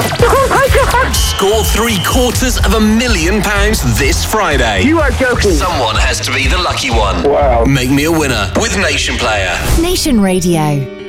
Oh my God! Score £750,000 this Friday. You are joking. Someone has to be the lucky one. Wow. Make me a winner with Nation Player. Nation Radio.